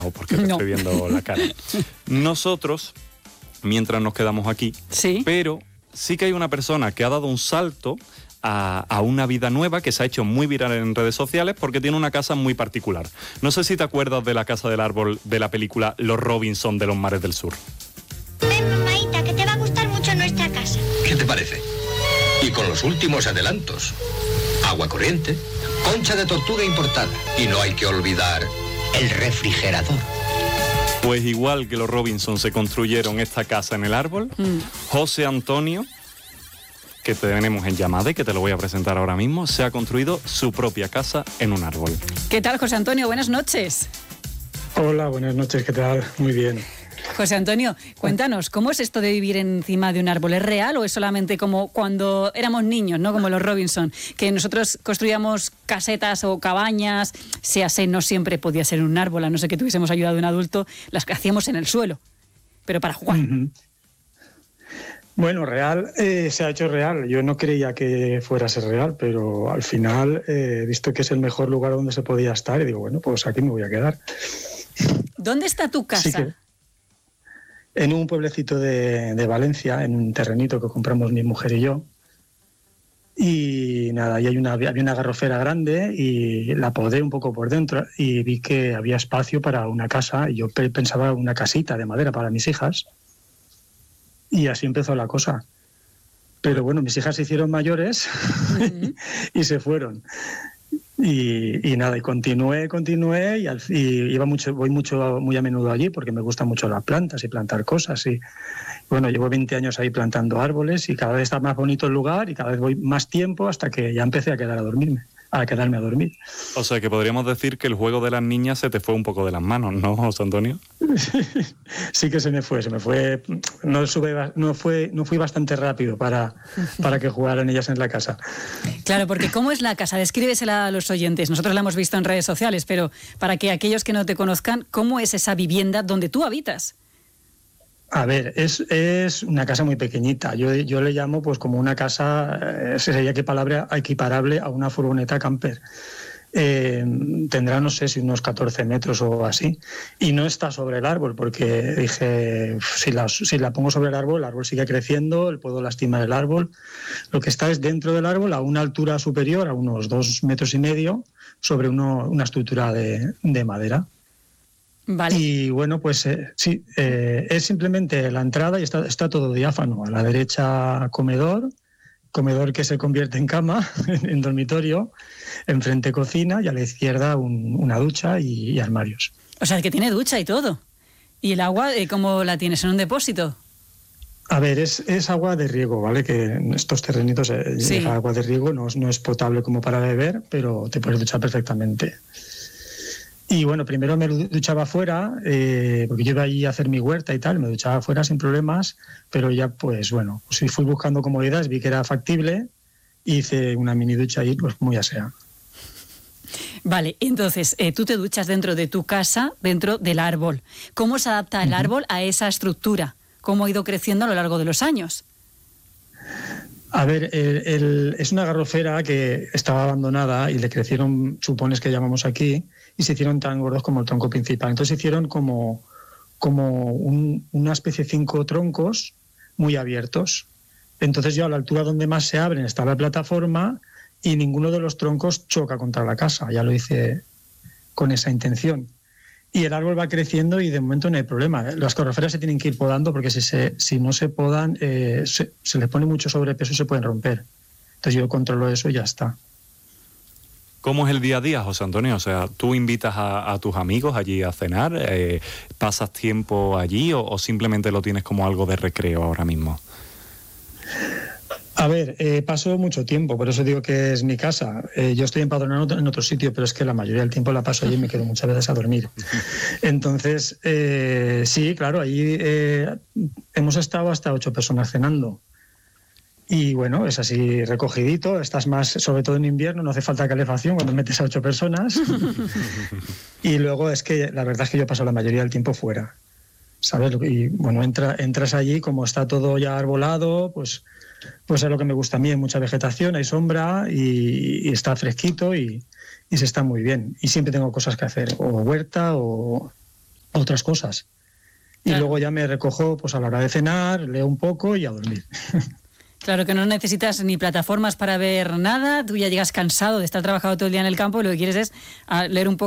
o porque te estoy viendo la cara. Nosotros, mientras nos quedamos aquí, sí, pero sí que hay una persona que ha dado un salto a una vida nueva, que se ha hecho muy viral en redes sociales porque tiene una casa muy particular. No sé si te acuerdas de la casa del árbol de la película Los Robinson de los Mares del Sur. Ven, mamaita, que te va a gustar mucho nuestra casa. ¿Qué te parece? Y con los últimos adelantos. Agua corriente, concha de tortuga importada. Y no hay que olvidar el refrigerador. Pues igual que los Robinson se construyeron esta casa en el árbol, José Antonio, que tenemos en llamada y que te lo voy a presentar ahora mismo, se ha construido su propia casa en un árbol. ¿Qué tal, José Antonio? Buenas noches. Hola, buenas noches, ¿qué tal? Muy bien. José Antonio, cuéntanos, ¿cómo es esto de vivir encima de un árbol? ¿Es real o es solamente como cuando éramos niños, ¿no? Como los Robinson, que nosotros construíamos casetas o cabañas, no siempre podía ser un árbol, a no ser que tuviésemos ayuda de un adulto, las que hacíamos en el suelo, pero para jugar. Bueno, real, se ha hecho real. Yo no creía que fuera a ser real, pero al final he visto que es el mejor lugar donde se podía estar y digo, bueno, pues aquí me voy a quedar. ¿Dónde está tu casa? Sí que, en un pueblecito de Valencia, en un terrenito que compramos mi mujer y yo. Y nada, ahí había una garrofera grande y la podé un poco por dentro y vi que había espacio para una casa y yo pensaba una casita de madera para mis hijas. Y así empezó la cosa. Pero bueno, mis hijas se hicieron mayores y se fueron. Y nada, y continué y voy muy a menudo allí porque me gustan mucho las plantas y plantar cosas. Y bueno, llevo 20 años ahí plantando árboles y cada vez está más bonito el lugar y cada vez voy más tiempo hasta que ya empecé a quedarme a dormir. O sea que podríamos decir que el juego de las niñas se te fue un poco de las manos, ¿no, José Antonio? Sí que se me fue. No fui bastante rápido para que jugaran ellas en la casa. Claro, porque ¿cómo es la casa? Descríbesela a los oyentes. Nosotros la hemos visto en redes sociales, pero para que aquellos que no te conozcan, ¿cómo es esa vivienda donde tú habitas? A ver, es una casa muy pequeñita. Yo le llamo pues como una casa, sería equiparable a una furgoneta camper. Tendrá, no sé, si unos 14 metros o así. Y no está sobre el árbol, porque dije, si la pongo sobre el árbol sigue creciendo, puedo lastimar el árbol. Lo que está es dentro del árbol, a una altura superior, a unos 2,5 metros, sobre una estructura de madera. Vale. Y bueno, pues sí, es simplemente la entrada y está todo diáfano. A la derecha comedor que se convierte en cama, en dormitorio, enfrente cocina y a la izquierda una ducha y armarios. O sea, que tiene ducha y todo. ¿Y el agua cómo la tienes? ¿En un depósito? A ver, es agua de riego, ¿vale? Que en estos terrenitos llega agua de riego, no es potable como para beber, pero te puedes duchar perfectamente. Y bueno, primero me duchaba afuera, porque yo iba allí a hacer mi huerta y tal, me duchaba afuera sin problemas, pero ya pues bueno, pues fui buscando comodidades, vi que era factible, hice una mini ducha ahí, pues muy asea. Vale, entonces tú te duchas dentro de tu casa, dentro del árbol. ¿Cómo se adapta el árbol a esa estructura? ¿Cómo ha ido creciendo a lo largo de los años? A ver, es una garrofera que estaba abandonada y le crecieron chupones que llamamos aquí y se hicieron tan gordos como el tronco principal. Entonces hicieron como una especie de 5 troncos muy abiertos. Entonces yo a la altura donde más se abren está la plataforma y ninguno de los troncos choca contra la casa. Ya lo hice con esa intención. Y el árbol va creciendo y de momento no hay problema. Las garroferas se tienen que ir podando porque si no se podan, se les pone mucho sobrepeso y se pueden romper. Entonces yo controlo eso y ya está. ¿Cómo es el día a día, José Antonio? O sea, ¿tú invitas a tus amigos allí a cenar? ¿Pasas tiempo allí o simplemente lo tienes como algo de recreo ahora mismo? A ver, paso mucho tiempo, por eso digo que es mi casa. Yo estoy empadronado en otro sitio, pero es que la mayoría del tiempo la paso allí y me quedo muchas veces a dormir. Entonces, sí, claro, allí hemos estado hasta 8 personas cenando. Y bueno, es así recogidito, estás más, sobre todo en invierno, no hace falta calefacción cuando metes a 8 personas. Y luego es que la verdad es que yo paso la mayoría del tiempo fuera, ¿sabes? Y bueno, entras allí, como está todo ya arbolado, pues es lo que me gusta a mí, hay mucha vegetación, hay sombra y está fresquito y se está muy bien. Y siempre tengo cosas que hacer, o huerta o a otras cosas. Y Claro. luego ya me recojo pues a la hora de cenar, leo un poco y a dormir. Claro que no necesitas ni plataformas para ver nada, tú ya llegas cansado de estar trabajando todo el día en el campo y lo que quieres es leer un poco